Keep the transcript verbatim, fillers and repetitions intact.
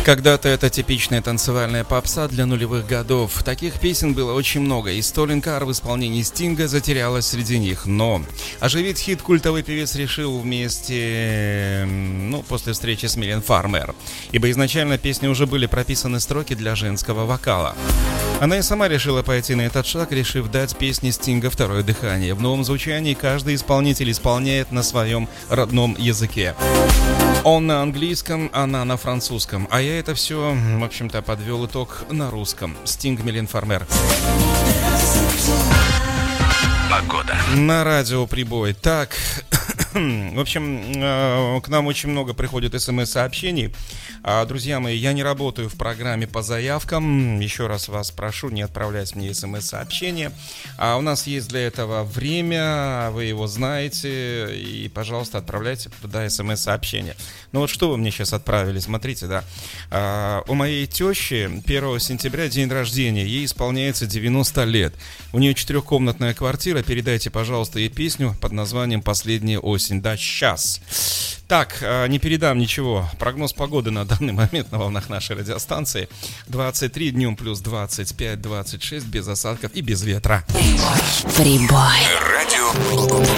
Когда-то это типичная танцевальная попса для нулевых годов. Таких песен было очень много, и Stolen Car в исполнении Стинга затерялась среди них. Но оживить хит культовый певец решил вместе, ну, после встречи с Милен Фармер. Ибо изначально песни уже были прописаны строки для женского вокала. Она и сама решила пойти на этот шаг, решив дать песне Стинга второе дыхание. В новом звучании каждый исполнитель исполняет на своем родном языке. Он на английском, она на французском. А я это все, в общем-то, подвел итог на русском. Стинг, Милен Фармер. Погода. На радио Прибой. Так, в общем, к нам очень много приходит смс-сообщений. Друзья мои, я не работаю в программе по заявкам. Еще раз вас прошу не отправлять мне смс-сообщения. А у нас есть для этого время, вы его знаете. И, пожалуйста, отправляйте туда смс-сообщения. Ну вот что вы мне сейчас отправили, смотрите, да. У моей тещи первого сентября день рождения. Ей исполняется девяносто лет. У нее четырехкомнатная квартира. Передайте, пожалуйста, ей песню под названием «Последняя осень». Да, сейчас. Так, не передам ничего. Прогноз погоды на данный момент на волнах нашей радиостанции. двадцать три днем плюс двадцать пять двадцать шесть без осадков и без ветра. Прибой. Радио